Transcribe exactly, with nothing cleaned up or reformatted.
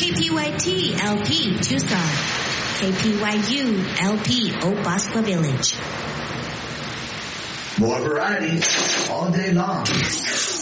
K P Y T L P Tucson. K P Y U L P Oak Bosco Village. More variety all day long.